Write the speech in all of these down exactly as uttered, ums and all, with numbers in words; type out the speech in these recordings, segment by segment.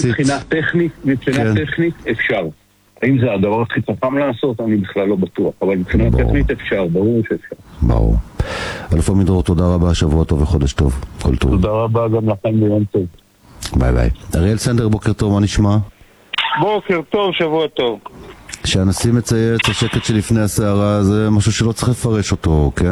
מבחינה טכנית, מבחינה טכנית אפשר. האם זה הדבר הכי חכם לעשות? אני בכלל לא בטוח, אבל מבחינה טכנית אפשר, ברור שאפשר. ברור. אלוף עמידרור, תודה רבה, שבוע טוב וחודש טוב. כל טוב. תודה רבה גם לכם ביום טוב. ביי ביי. אריאל סנדר, בוקר טוב, מה נשמע? בוקר טוב, שבוע טוב. שהנשיא מצייץ, השקט שלפני הסערה זה משהו שלא צריך לפרש אותו, כן?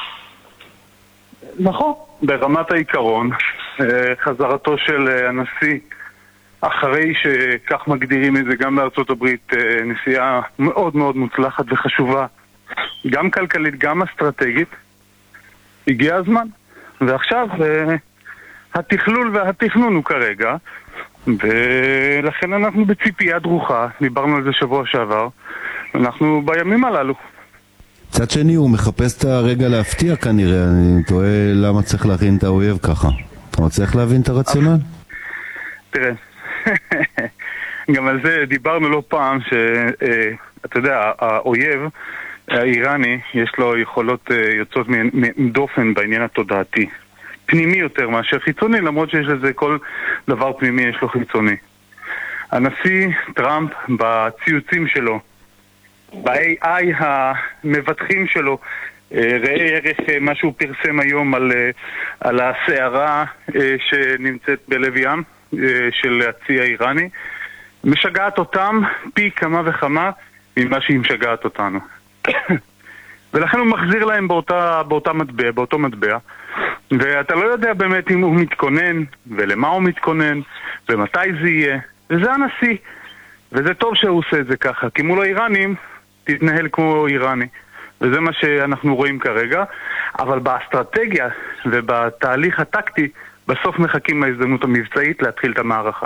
נכון, ברמת העיקרון, חזרתו של הנשיא, אחרי שכך מגדירים את זה גם בארצות הברית, נסיעה מאוד מאוד מוצלחת וחשובה, גם כלכלית, גם אסטרטגית, הגיע הזמן. ועכשיו התכלול והתכנון הוא כרגע, ולכן אנחנו בציפייה דרוכה, דיברנו על זה שבוע שעבר, אנחנו בימים הללו. צד שני, הוא מחפש את הרגע להפתיע כנראה, אני תוהה למה צריך להכין את האויב ככה. אתה מצליח להבין את הרציונל? תראה, גם על זה דיברנו לא פעם, שאתה יודע, האויב האיראני יש לו יכולות יוצאות מדופן בעניין התודעתי. פנימי יותר מאשר חיצוני, למרות שיש לזה כל דבר פנימי יש לו חיצוני. הנשיא טראמפ בציוצים שלו, ב-איי איי המבטחים שלו, ראה ערך מה שהוא פרסם היום על, על הסערה שנמצאת בלב ים של הצי האיראני, משגעת אותם פי כמה וכמה ממה שהיא משגעת אותנו. ולכן הוא מחזיר להם באותה, באותה מטבע, באותו מטבע, ואתה לא יודע באמת אם הוא מתכונן ולמה הוא מתכונן ומתי זה יהיה, וזה הנשיא, וזה טוב שהוא עושה את זה ככה, כי מול האיראנים תתנהל כמו איראני, וזה מה שאנחנו רואים כרגע. אבל באסטרטגיה ובתהליך הטקטי בסוף מחכים להזדמנות המבצעית להתחיל את המערכה.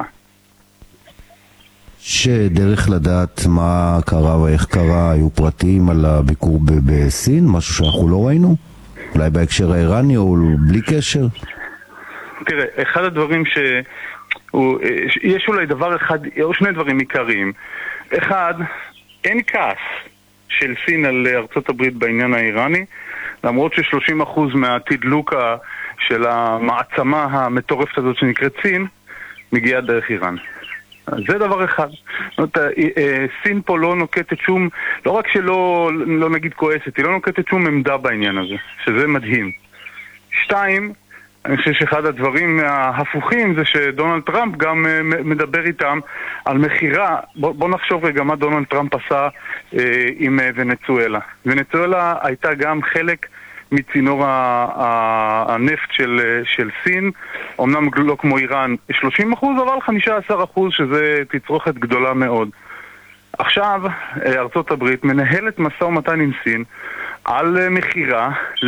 שדרך לדעת מה קרה ואיך קרה, היו פרטים על הביקור בסין, משהו שאנחנו לא ראינו? אולי בהקשר האיראני או בלי קשר? תראה, אחד הדברים ש... יש אולי דבר אחד, או שני דברים עיקריים. אחד, אין כעס של סין על ארצות הברית בעניין האיראני, למרות ש-שלושים אחוז מהתדלוק של המעצמה המטורפת הזאת שנקראת סין, מגיעה דרך איראן. זה דבר אחד. זאת אומרת, סין פה לא נוקטת שום, לא רק שלא לא נגיד כועסת, היא לא נוקטת שום עמדה בעניין הזה, שזה מדהים. שתיים, אני חושב שאחד הדברים ההפוכים זה שדונלד טראמפ גם מדבר איתם על מחירה. בוא, בוא נחשוב רגע מה דונלד טראמפ עשה אה, עם ונצואלה. ונצואלה הייתה גם חלק מצינור הנפט של, של סין, אמנם לא כמו איראן שלושים אחוז, אבל חמישה עשר אחוז, שזה תצרוכת גדולה מאוד. עכשיו ארצות הברית מנהלת משא ומתן עם סין על מחירה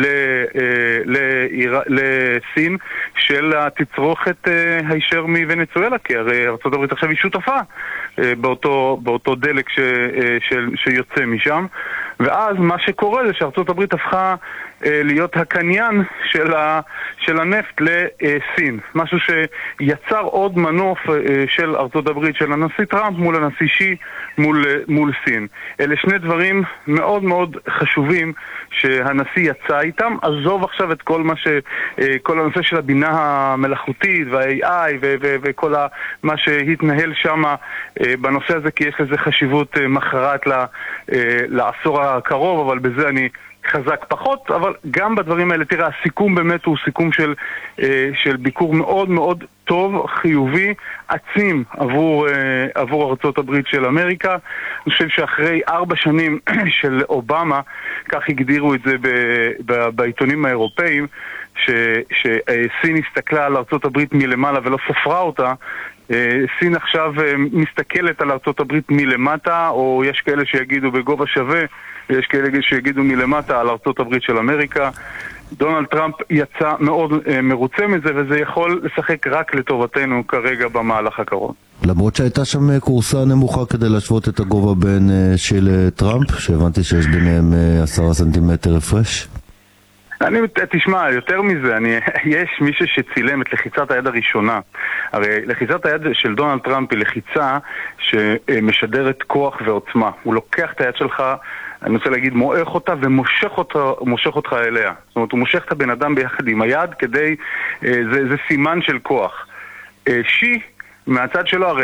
לסין של התצרוכת הישר מוונצואלה, כי הרי ארצות הברית עכשיו היא שותפה באותו, באותו דלק ש, של, שיוצא משם. ואז מה שקורה זה שארצות הברית הפכה להיות הקניין של, ה, של הנפט לסין, משהו שיצר עוד מנוף של ארצות הברית, של הנשיא טראמפ מול הנשיא שי, מול, מול סין. אלה שני דברים מאוד מאוד חשובים שהנשיא יצא איתם. עזוב עכשיו את כל מה ש, כל הנושא של הבינה המלאכותית וה-איי איי ו- ו- וכל ה- מה שהתנהל שם בנושא הזה, כי יש לזה חשיבות מכרעת לעשור הקרוב, אבל בזה אני חזק פחות. אבל גם בדברים האלה, תראה, הסיכום באמת הוא סיכום של, של ביקור מאוד מאוד טוב, חיובי, עצים עבור, עבור ארצות הברית של אמריקה. אני חושב שאחרי ארבע שנים של אובמה, כך הגדירו את זה ב, ב, בעיתונים האירופאים, ש, שסין הסתכלה על ארצות הברית מלמעלה ולא ספרה אותה. סין עכשיו מסתכלת על ארצות הברית מלמטה, או יש כאלה שיגידו בגובה שווה, ויש כאלה שיגידו מלמטה על ארצות הברית של אמריקה. דונלד טראמפ יצא מאוד מרוצה מזה, וזה יכול לשחק רק לטובתנו כרגע במהלך הקרוב. למרות שהייתה שם קורסה נמוכה כדי להשוות את הגובה בין של טראמפ, שהבנתי שיש ביניהם עשרה סנטימטר הפרש. אני, תשמע, יותר מזה, אני, יש מישהו שצילם את לחיצת היד הראשונה. הרי לחיצת היד של דונלד טראמפ היא לחיצה שמשדרת כוח ועוצמה. הוא לוקח את היד שלך, אני רוצה להגיד, מועך אותה ומושך אותה, מושך אותך אליה. זאת אומרת, הוא מושך את הבן אדם ביחד עם היד כדי, זה, זה סימן של כוח. שי, מהצד שלו, הרי